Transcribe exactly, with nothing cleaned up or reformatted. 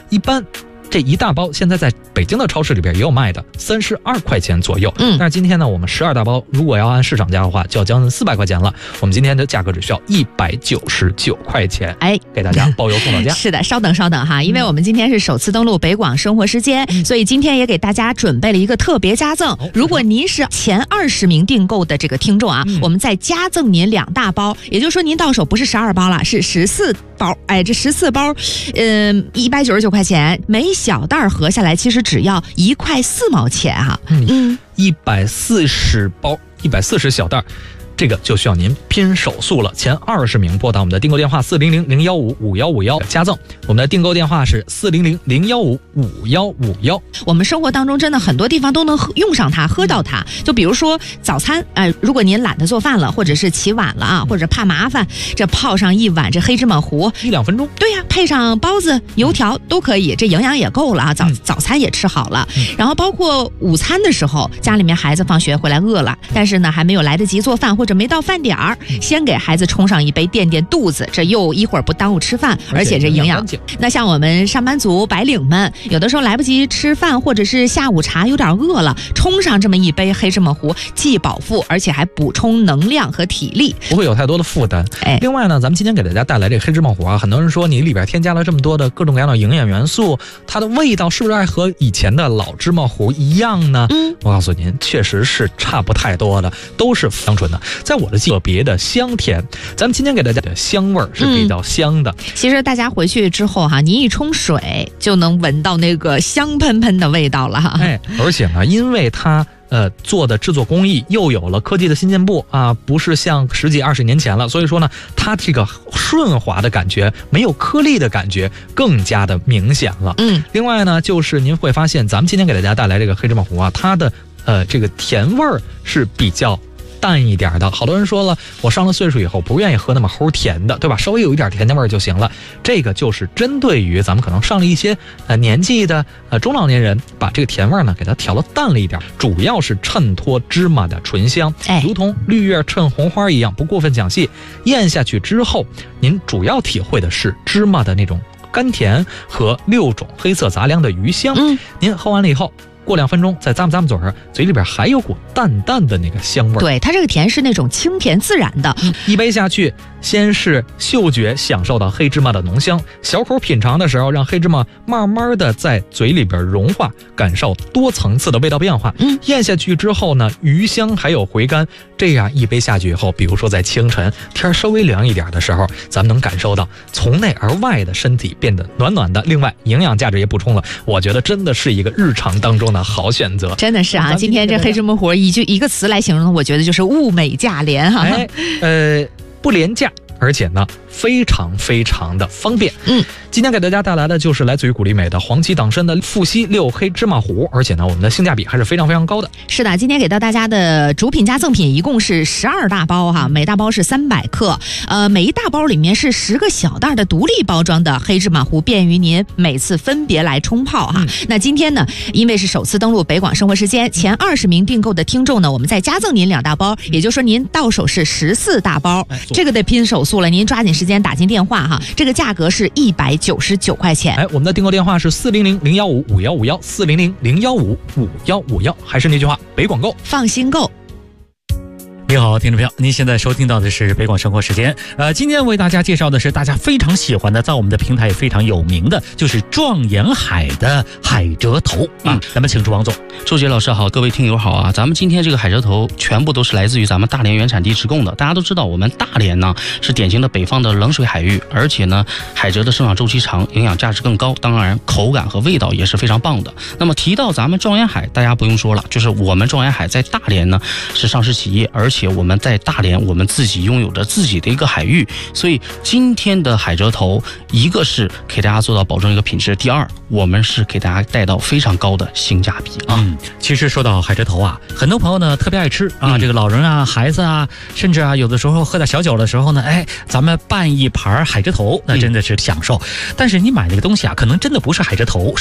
一般这一大包现在在北京的超市里边也有卖的，三十二块钱左右。嗯，但是今天呢，我们十二大包如果要按市场价的话，就要将近四百块钱了。我们今天的价格只需要一百九十九块钱，哎，给大家包邮送到家。 是的，稍等稍等哈，因为我们今天是首次登录北广生活时间，嗯、所以今天也给大家准备了一个特别加赠。哦、如果您是前二十名订购的这个听众啊，嗯、我们再加赠您两大包，也就是说您到手不是十二包了，是十四包。哎，这十四包，嗯、呃，一百九十九块钱，每小袋合下来其实只要一块四毛钱哈。 嗯，一百四十包，一百四十小袋。这个就需要您拼手速了，前二十名拨打我们的订购电话四零零零幺五五幺五幺加赠，我们的订购电话是四零零零幺五五幺五幺。 我们生活当中真的很多地方都能用上它，喝到它。就比如说早餐，呃，如果您懒得做饭了，或者是起晚了啊，或者怕麻烦，这泡上一碗这黑芝麻糊， 一两分钟。 对呀、啊，配上包子、油条都可以，这营养也够了啊，早、嗯、早餐也吃好了。嗯、然后包括午餐的时候，家里面孩子放学回来饿了，但是呢还没有来得及做饭，或者没到饭点儿，先给孩子冲上一杯垫垫肚子，这又一会儿不耽误吃饭，而且这营养。那像我们上班族白领们，有的时候来不及吃饭，或者是下午茶有点饿了，冲上这么一杯黑芝麻糊，既饱腹，而且还补充能量和体力， 不会有太多的负担。哎，另外呢，咱们今天给大家带来这个黑芝麻糊啊，很多人说你里边添加了这么多的各种各样的营养元素，它的味道是不是还和以前的老芝麻糊一样呢？嗯，我告诉您，确实是差不太多的，都是香醇的。在我的特别的香甜，咱们今天给大家的香味儿是比较香的、嗯。 其实大家回去之后哈，您一冲水就能闻到那个香喷喷的味道了哈。 哎，而且呢，因为它呃做的制作工艺又有了科技的新进步啊，不是像十几二十年前了，所以说呢，它这个顺滑的感觉，没有颗粒的感觉更加的明显了。嗯，另外呢，就是您会发现，咱们今天给大家带来这个黑芝麻糊啊，它的呃这个甜味儿是比较淡一点的。好多人说了，我上了岁数以后不愿意喝那么齁甜的，对吧？稍微有一点甜甜味就行了。这个就是针对于咱们可能上了一些呃年纪的呃中老年人，把这个甜味呢给它调了淡了一点，主要是衬托芝麻的醇香，哎，如同绿叶衬红花一样，不过分讲细。咽下去之后，您主要体会的是芝麻的那种甘甜和六种黑色杂粮的余香。嗯，您喝完了以后，过两分钟再咂巴咂巴嘴儿，嘴里边还有股淡淡的那个香味儿。 对，它这个甜是那种清甜自然的。 嗯、一杯下去，先是嗅觉享受到黑芝麻的浓香，小口品尝的时候，让黑芝麻慢慢的在嘴里边融化，感受多层次的味道变化。嗯，咽下去之后呢，余香还有回甘。这样一杯下去以后，比如说在清晨天稍微凉一点的时候，咱们能感受到从内而外的身体变得暖暖的。另外，营养价值也补充了，我觉得真的是一个日常当中的好选择。 真的是啊，今天这黑芝麻糊一句一个词来形容，我觉得就是物美价廉哈。 哎，呃，不廉价，而且呢非常非常的方便。嗯，今天给大家带来的就是来自于古力美的黄芪党参的富硒六黑芝麻糊，而且呢我们的性价比还是非常非常高的。 是的，今天给到大家的主品加赠品一共是十二大包哈，每大包是三百克，呃，每一大包里面是十个小袋的独立包装的黑芝麻糊，便于您每次分别来冲泡哈。嗯、那今天呢，因为是首次登录北广生活时间，前二十名订购的听众呢，我们再加赠您两大包，嗯、也就是说您到手是十四大包，哎、这个得拼手速了，您抓紧时间打进电话哈，这个价格是一百九十九块钱。 哎，我们的订购电话是四零零零幺五五幺五幺，四零零零幺五五幺五幺，还是那句话，北广购， 放心购。 你好，听众朋友，您现在收听到的是北广生活时间。呃，今天为大家介绍的是大家非常喜欢的，在我们的平台也非常有名的，就是壮沿海的海蜇头啊。嗯、咱们请出王总。 周杰老师好，各位听友好啊！咱们今天这个海蜇头全部都是来自于咱们大连原产地直供的。大家都知道，我们大连呢是典型的北方的冷水海域，而且呢海蜇的生长周期长，营养价值更高，当然口感和味道也是非常棒的。那么提到咱们壮沿海，大家不用说了，就是我们壮沿海在大连呢是上市企业，而且我们在大连我们自己拥有着自己的一个海域，所以今天的海蜇头，一个是给大家做到保证一个品质，第二我们是给大家带到非常高的性价比啊。 嗯，其实说到海蜇头啊，很多朋友呢特别爱吃啊，嗯、这个老人啊、孩子啊，甚至啊有的时候喝点小酒的时候呢，哎，咱们拌一盘海蜇头，那真的是享受。嗯、但是你买那个东西啊，可能真的不是海蜇头。